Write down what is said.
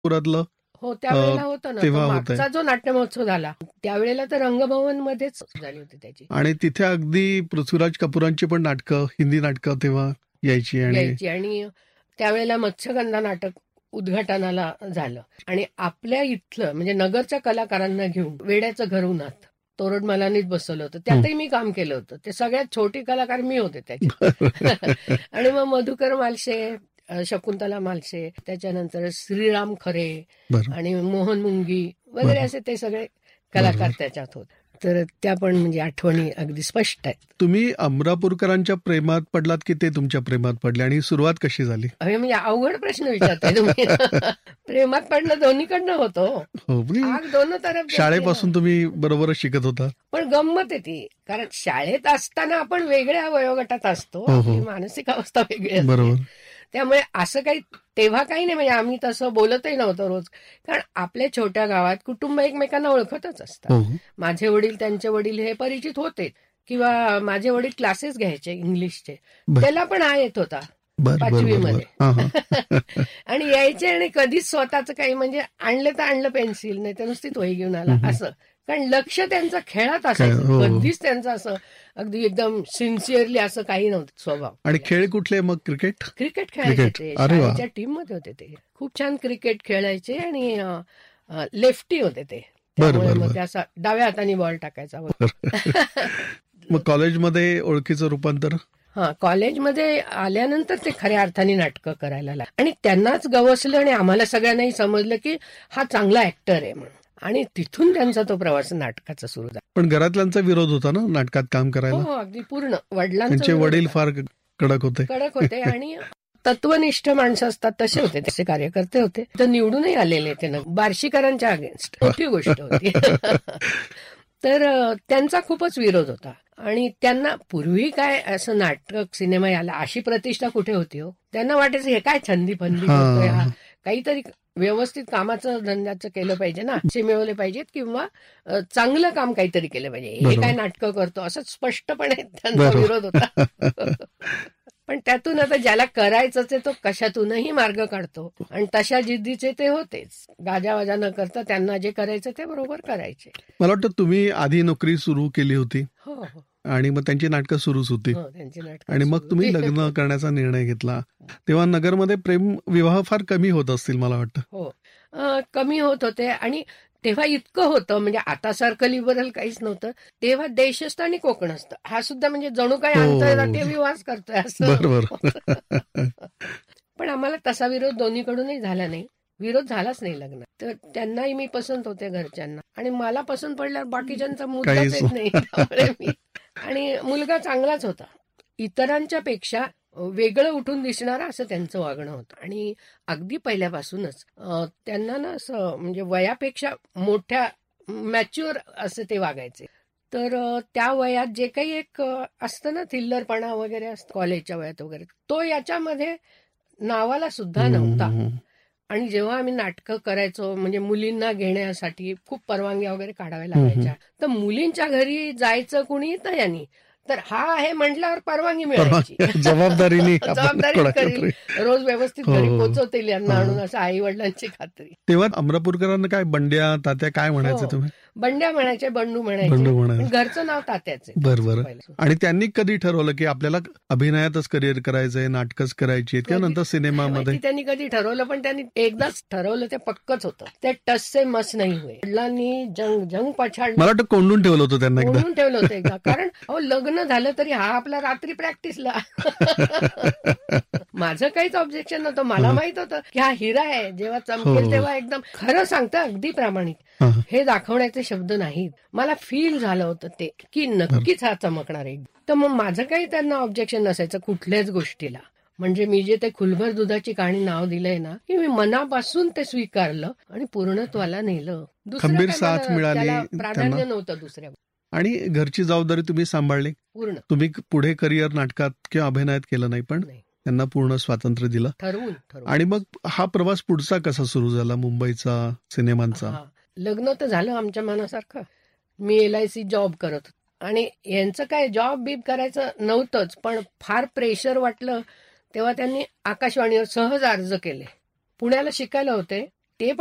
पुरातलं हो, त्यावेळेला होतं ना. तेव्हा मागचा जो नाट्य महोत्सव झाला त्यावेळेला तर रंगभवन मध्येच झाली होती त्याची. आणि तिथे अगदी पृथ्वीराज कपूरांची पण नाटकं, हिंदी नाटकं तेव्हा यायची. आणि त्यावेळेला मत्स्यगंधा नाटक उद्घाटनाला झालं आणि आपल्या इथलं म्हणजे नगरच्या कलाकारांना घेऊन वेड्याचं घर उन्हात तोरडमलानीच बसवलं होतं. त्यातही मी काम केलं होतं. ते सगळ्यात छोटी कलाकार मी होते त्याचे. आणि मग मधुकर मालशे, शकुंतला मालशे, त्याच्यानंतर श्रीराम खरे आणि मोहन मुंगी वगैरे असे ते सगळे कलाकार त्याच्यात होते. तर त्या पण म्हणजे आठवणी अगदी स्पष्ट आहेत. तुम्ही अमरापूरकरांच्या प्रेमात पडलात की ते तुमच्या प्रेमात पडले आणि सुरुवात कशी झाली? म्हणजे अवघड प्रश्न विचारताय तुम्ही. प्रेमात पडणं दोन्हीकडनं होतो. दोन तरफ. शाळेपासून तुम्ही बरोबरच शिकत होता. पण गंमत आहे ती, कारण शाळेत असताना आपण वेगळ्या वयोगटात असतो, मानसिक अवस्था वेगळी असते. बरोबर. त्यामुळे असं काही तेव्हा काही नाही, म्हणजे आम्ही तसं बोलतही नव्हतो रोज, कारण आपल्या छोट्या गावात कुटुंब एकमेकांना ओळखतच असतात. माझे वडील त्यांचे वडील हे परिचित होते, किंवा माझे वडील क्लासेस घ्यायचे इंग्लिशचे, त्याला पण येत होता 5वी मध्ये. आणि यायचे आणि कधीच स्वतःच काही म्हणजे आणलं तर आणलं पेन्सिल, नाही तर नुसतीच वही घेऊन आला असं, कारण लक्ष त्यांचा खेळात असायचं. कधीच त्यांचं असं अगदी एकदम सिन्सिअरली असं काही नव्हतं स्वभाव. आणि खेळ कुठले मग? क्रिकेट खेळायचे ते, शाळेच्या टीम मध्ये होते ते, खूप छान क्रिकेट खेळायचे आणि लेफ्टी होते ते, त्यामुळे मग ते असा डाव्या हाताने बॉल टाकायचा. मग कॉलेजमध्ये ओळखीचं रूपांतर? कॉलेजमध्ये आल्यानंतर ते खऱ्या अर्थाने नाटकं करायला लागले आणि त्यांनाच गवसलं आणि आम्हाला सगळ्यांनाही समजलं की हा चांगला ऍक्टर आहे म्हणून. आणि तिथून त्यांचा तो प्रवास नाटकाचा सुरू झाला. पण घरातल्यांचा विरोध होता ना नाटकात काम करायला? हो, अगदी पूर्ण. वडिलांचे वडील फार कडक होते आणि तत्वनिष्ठ माणसं असतात तसे होते, तसे कार्यकर्ते होते. तर निवडूनही आलेले ते ना, बार्शीकरांच्या अगेन्स्ट मोठी गोष्ट होती. तर त्यांचा खूपच विरोध होता आणि त्यांना पूर्वी काय असं नाटक सिनेमा याला अशी प्रतिष्ठा कुठे होती हो. त्यांना वाटायचं हे काय छंदी फंदी करतोय हा, काहीतरी व्यवस्थित कामाचं धंद्याचं केलं पाहिजे ना, पैसे मिळवले पाहिजेत किंवा चांगलं काम काहीतरी केलं पाहिजे. हे काय नाटकं करतो असं स्पष्टपणे त्यांचा विरोध होता. पण त्यातून आता ज्याला करायचंच आहे तो कशातूनही मार्ग काढतो आणि तशा जिद्दीचे ते होतेच. गाजावाजा न करता त्यांना जे करायचं ते बरोबर करायचे. मला वाटतं तुम्ही आधी नोकरी सुरू केली होती. हो. आणि मग त्यांची नाटकं सुरूच होती. आणि मग तुम्ही लग्न करण्याचा निर्णय घेतला. तेव्हा नगरमध्ये प्रेम विवाह फार कमी होत असतील मला वाटतं. हो, कमी होत होते. आणि तेव्हा इतकं होतं म्हणजे आता सारखं लिबरल काहीच नव्हतं. तेव्हा देशस्थ आणि कोकणस्थ हा सुद्धा म्हणजे जणू काही आंतरराष्ट्रीय विवाह करतोय असं. बरोबर. पण आम्हाला तसा विरोध दोन्हीकडूनही झाला नाही. विरोध झालाच नाही लग्नात. तर त्यांनाही मी पसंत होते घरच्यांना, आणि मला पसंत पडल्यावर बाकीच्यांचा मुद्दाच येत नाही. त्यामुळे मी, आणि मुलगा चांगलाच होता, इतरांच्या पेक्षा वेगळं उठून दिसणारं असं त्यांचं वागणं होतं. आणि अगदी पहिल्यापासूनच त्यांना ना असं म्हणजे वयापेक्षा मोठ्या मॅच्युअर असं ते वागायचे. तर त्या वयात जे काही एक असतं ना थिल्लरपणा वगैरे असतं कॉलेजच्या वयात वगैरे, तो याच्यामध्ये नावाला सुद्धा नव्हता. आणि जेव्हा आम्ही नाटकं करायचो म्हणजे मुलींना घेण्यासाठी खूप परवानग्या वगैरे काढाव्या लागायच्या, तर मुलींच्या घरी जायचं कुणी तर यांनी, तर हा आहे म्हटल्यावर परवानगी मिळायची. जबाबदारी करील, रोज व्यवस्थित घरी पोहोचवतील यांना आणून, असं आई वडिलांची खात्री. तेव्हा अमरापूरकरांना काय बंड्या तात्या काय म्हणायचं तुम्ही? बंड्या म्हणायचे, बंडू म्हणायचे, घरचं नाव तात्याचे. बरोबर. आणि त्यांनी कधी ठरवलं की आपल्याला अभिनयातच करिअर करायचंय, नाटकच करायची किंवा नंतर सिनेमामध्ये? त्यांनी कधी ठरवलं, पण त्यांनी एकदाच ठरवलं ते पक्कच होतं. ते टससे मस नाही हुए. वडिलांनी जंग पछाड, मला वाटतं कोंडून ठेवलं होतं त्यांना, कोंडून ठेवलं होतं एकदा. कारण लग्न झालं तरी हा आपला रात्री प्रॅक्टिसला. माझं काहीच ऑब्जेक्शन नव्हतं. मला माहित होतं की हा हिरा आहे, जेव्हा चमकेल तेव्हा एकदम खरं सांगतं, अगदी प्रामाणिक, हे दाखवण्याचे शब्द नाहीत. मला फील झालं होतं ते की नक्कीच हा चमकणार आहे. तर मग माझं काही त्यांना ऑब्जेक्शन नसायचं कुठल्याच गोष्टीला. म्हणजे मी जे ते खुलभर दुधाची कहाणी नाव दिलंय ना, की मी मनापासून ते स्वीकारलं आणि पूर्णत्वाला नेलं. खंबीर साथ मिळाली, प्राधान्य नव्हतं दुसऱ्या. आणि घरची जबाबदारी तुम्ही सांभाळली पूर्ण. तुम्ही पुढे करिअर नाटकात किंवा अभिनयात केलं नाही, पण त्यांना पूर्ण स्वातंत्र्य दिलं ठरवून. आणि मग हा प्रवास पुढचा कसा सुरू झाला मुंबईचा, सिनेमांचा? लग्न तर झालं आमच्या मनासारखं. मी LIC जॉब करत होते आणि यांचं काय जॉब बीब करायचं नव्हतंच, पण फार प्रेशर वाटलं तेव्हा त्यांनी आकाशवाणीवर सहज अर्ज केले. पुण्याला शिकायला होते